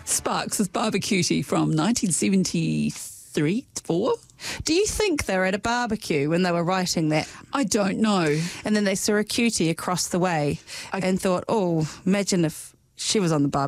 Sparks is Barbecue from 1973, 4? Do you think they were at a barbecue when they were writing that? I don't know. And then they saw a cutie across the way and thought, oh, imagine if she was on the barbecue.